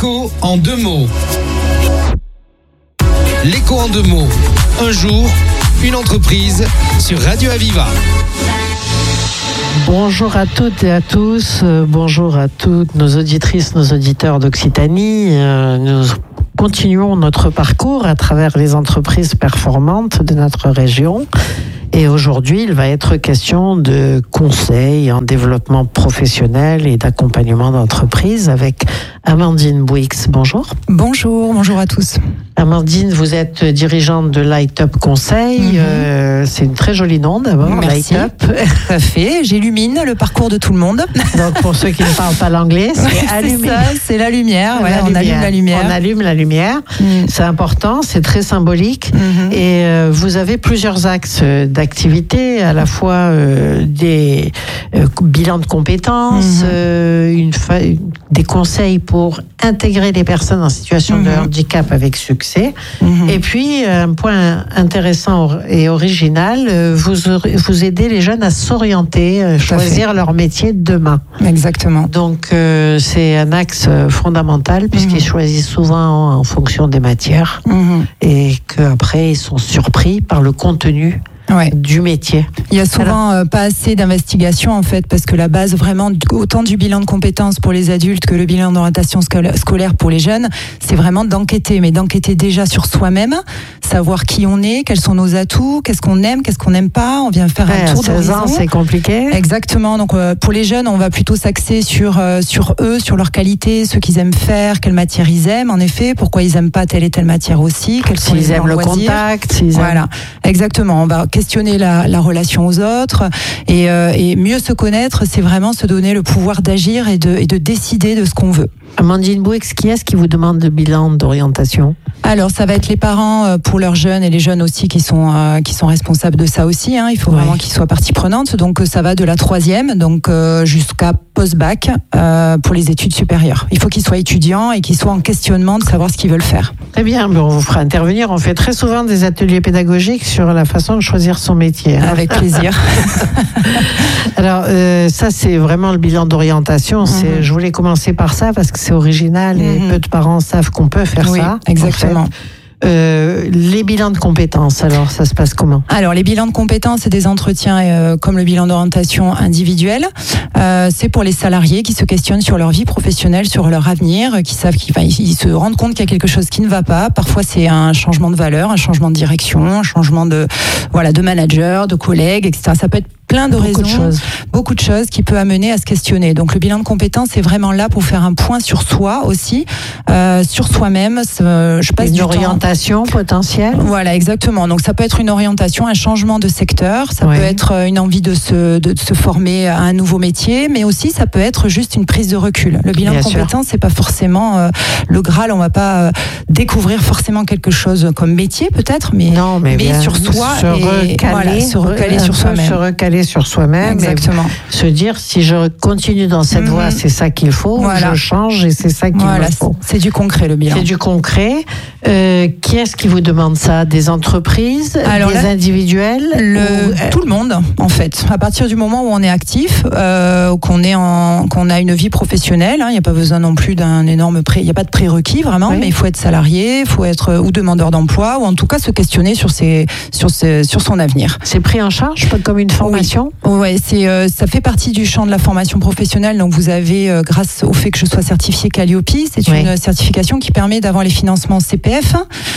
L'écho en 2 mots. L'écho en 2 mots. Un jour, une entreprise sur Radio Aviva. Bonjour à toutes et à tous, bonjour à toutes nos auditrices, nos auditeurs d'Occitanie. Nous continuons notre parcours à travers les entreprises performantes de notre région. Et aujourd'hui, il va être question de conseils en développement professionnel et d'accompagnement d'entreprise avec Amandine Bouix. Bonjour. Bonjour à tous. Amandine, vous êtes dirigeante de Light Up Conseil. C'est une très jolie nom d'abord. Merci. Light Up. Tout à fait. J'illumine le parcours de tout le monde. Donc pour ceux qui ne parlent pas l'anglais, c'est allumer. C'est la lumière. Ouais, on allume la lumière. On allume la lumière. C'est important, c'est très symbolique. Et vous avez plusieurs axes d'activité, à la fois des bilans de compétences, des conseils pour intégrer les personnes en situation de handicap avec succès. Et puis, un point intéressant et original, vous aidez les jeunes à s'orienter, choisir leur métier de demain. Exactement. Donc, c'est un axe fondamental puisqu'ils choisissent souvent en fonction des matières et qu'après, ils sont surpris par le contenu du métier. Il y a souvent pas assez d'investigation en fait, parce que la base vraiment, autant du bilan de compétences pour les adultes que le bilan d'orientation scolaire pour les jeunes, c'est vraiment d'enquêter, mais d'enquêter déjà sur soi-même, savoir qui on est, quels sont nos atouts, qu'est-ce qu'on aime, qu'est-ce qu'on n'aime pas. On vient faire un tour d'horizon. 16 ans, c'est compliqué. Exactement. Donc pour les jeunes, on va plutôt s'axer sur eux, sur leurs qualités, ce qu'ils aiment faire, quelle matière ils aiment. En effet, pourquoi ils aiment pas telle et telle matière aussi, quels sont s'ils aiment le contact, voilà. Exactement. On va questionner la relation aux autres et mieux se connaître, c'est vraiment se donner le pouvoir d'agir et de décider de ce qu'on veut. Amandine Bouix, qui est-ce qui vous demande le bilan d'orientation ? Alors ça va être les parents pour leurs jeunes et les jeunes aussi qui sont responsables de ça aussi. Il faut vraiment qu'ils soient partie prenante. Donc ça va de la 3e donc jusqu'à post-bac pour les études supérieures. Il faut qu'ils soient étudiants et qu'ils soient en questionnement de savoir ce qu'ils veulent faire. Très bien, on vous fera intervenir. On fait très souvent des ateliers pédagogiques sur la façon de choisir son métier. Avec plaisir. Alors ça c'est vraiment le bilan d'orientation. Je voulais commencer par ça parce que c'est original et peu de parents savent qu'on peut faire ça. Exactement. En fait. Les bilans de compétences, alors ça se passe comment ? Alors les bilans de compétences, c'est des entretiens comme le bilan d'orientation individuel. C'est pour les salariés qui se questionnent sur leur vie professionnelle, sur leur avenir, qui savent qu'ils se rendent compte qu'il y a quelque chose qui ne va pas. Parfois c'est un changement de valeur, un changement de direction, un changement de manager, de collègue, etc. Ça peut être plein de raisons, beaucoup de choses qui peut amener à se questionner. Donc le bilan de compétences c'est vraiment là pour faire un point sur soi aussi, sur soi-même. Je passe une orientation potentielle. Voilà, exactement. Donc ça peut être une orientation, un changement de secteur, ça peut être une envie de se former à un nouveau métier, mais aussi ça peut être juste une prise de recul. Le bilan de compétences c'est pas forcément le Graal, on va pas découvrir forcément quelque chose comme métier peut-être, mais sur soi se recaler sur soi-même. Se recaler sur soi-même. Exactement. Se dire si je continue dans cette voie, c'est ça qu'il faut, je change et c'est ça qu'il me faut. C'est du concret le bilan. C'est du concret. Qui est-ce qui vous demande ça ? Des entreprises, des individuels tout le monde en fait. À partir du moment où on est actif, qu'on a une vie professionnelle, il n'y a pas besoin non plus d'un énorme il n'y a pas de prérequis vraiment, mais il faut être salarié, il faut être ou demandeur d'emploi ou en tout cas se questionner sur son avenir. C'est pris en charge comme une formation ? Oui, ça fait partie du champ de la formation professionnelle. Donc vous avez, grâce au fait que je sois certifiée Calliope, c'est une certification qui permet d'avoir les financements CPF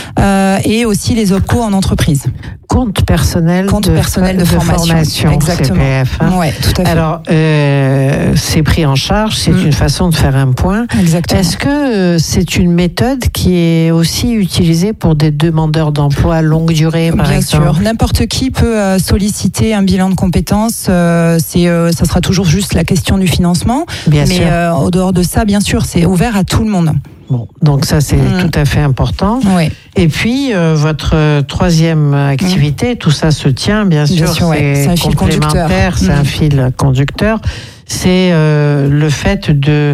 et aussi les OPCO en entreprise. Compte personnel de formation. Exactement. CPF. Ouais, tout à fait. Alors, c'est pris en charge, c'est une façon de faire un point. Exactement. Est-ce que c'est une méthode qui est aussi utilisée pour des demandeurs d'emploi longue durée, par exemple ? Bien sûr, n'importe qui peut solliciter un bilan de compétences. Ça sera toujours juste la question du financement. Bien sûr. Au dehors de ça, bien sûr, c'est ouvert à tout le monde. Bon, donc ça c'est tout à fait important. Oui. Et puis votre troisième activité, tout ça se tient, bien sûr, c'est un fil conducteur. C'est un fil conducteur. C'est le fait de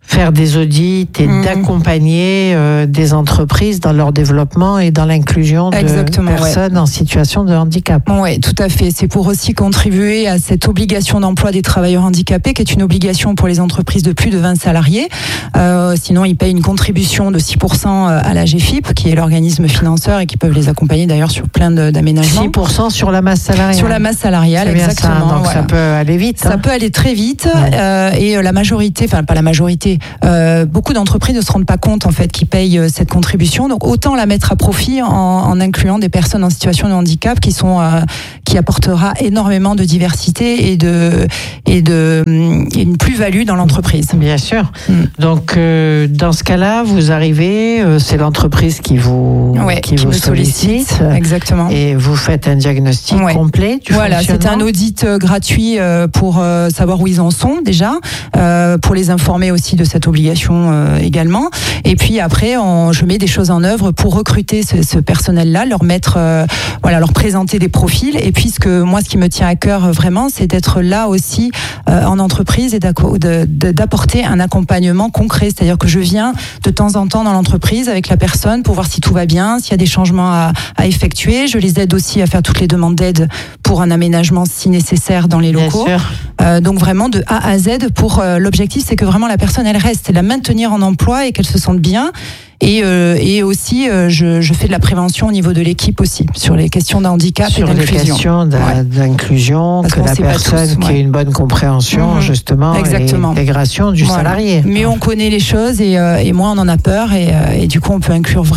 faire des audits et d'accompagner des entreprises dans leur développement et dans l'inclusion de personnes en situation de handicap. Oui, tout à fait. C'est pour aussi contribuer à cette obligation d'emploi des travailleurs handicapés, qui est une obligation pour les entreprises de plus de 20 salariés. Sinon, ils payent une contribution de 6% à la GFIP, qui est l'organisme financeur et qui peuvent les accompagner d'ailleurs sur plein d'aménagements. 6% sur la masse salariale. Sur la masse salariale, exactement. Ça, donc ça peut aller vite. Ça peut aller très vite. Et la majorité, enfin pas la majorité, beaucoup d'entreprises ne se rendent pas compte en fait qu'ils payent cette contribution. Donc autant la mettre à profit en incluant des personnes en situation de handicap qui apportera énormément de diversité et une plus-value dans l'entreprise. Bien sûr. Donc dans ce cas-là, vous arrivez, c'est l'entreprise qui vous sollicite. Exactement. Et vous faites un diagnostic complet du fonctionnement. C'est un audit gratuit pour savoir où ils en sont déjà, pour les informer aussi de cette obligation également. Et puis après, je mets des choses en œuvre pour recruter ce personnel-là, leur présenter des profils. Et puis ce qui me tient à cœur vraiment, c'est d'être là aussi en entreprise et d'apporter un accompagnement concret. C'est-à-dire que je viens de temps en temps dans l'entreprise avec la personne pour voir si tout va bien, s'il y a des changements à effectuer. Je les aide aussi à faire toutes les demandes d'aide pour un aménagement si nécessaire dans les locaux. Bien sûr. Donc vraiment de A à Z pour l'objectif, c'est que vraiment la personne elle reste, c'est la maintenir en emploi et qu'elle se sente bien. Et aussi, je fais de la prévention au niveau de l'équipe aussi, sur les questions de handicap et d'inclusion. Sur les questions d'inclusion, que la personne qui ait une bonne compréhension, justement, et l'intégration du salarié. Mais on connaît les choses et moins on en a peur et du coup on peut inclure vraiment